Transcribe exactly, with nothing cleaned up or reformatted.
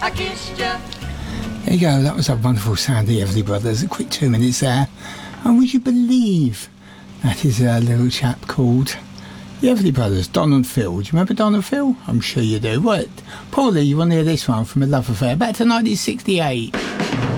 I kissed you. There you go, that was a wonderful sound, the Everly Brothers. A quick two minutes there. And would you believe that is a little chap called the Everly Brothers, Don and Phil. Do you remember Don and Phil? I'm sure you do. Right, Paulie, you want to hear this one from A Love Affair back to nineteen sixty-eight.